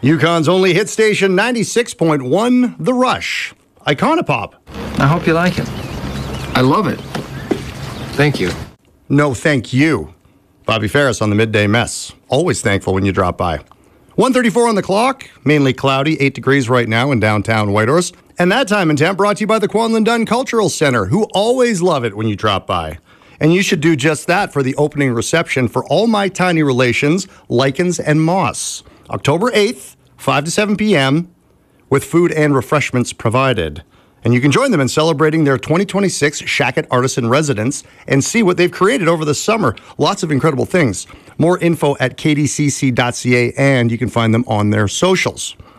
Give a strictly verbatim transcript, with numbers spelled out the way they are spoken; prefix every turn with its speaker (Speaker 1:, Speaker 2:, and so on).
Speaker 1: Yukon's only hit station, ninety-six point one, The Rush. Iconopop.
Speaker 2: I hope you like it.
Speaker 3: I love it. Thank you.
Speaker 1: No, thank you. Bobby Ferris on the Midday Mess. Always thankful when you drop by. one thirty-four on the clock, mainly cloudy, eight degrees right now in downtown Whitehorse. And that time in temp brought to you by the Kwanlin Dunn Cultural Center, who always love it when you drop by. And you should do just that for the opening reception for All My Tiny Relations, Lichens and Moss. October eighth, five to seven p.m., with food and refreshments provided. And you can join them in celebrating their twenty twenty-six Shacket Artisan Residence and see what they've created over the summer. Lots of incredible things. More info at k d c c dot c a, and you can find them on their socials.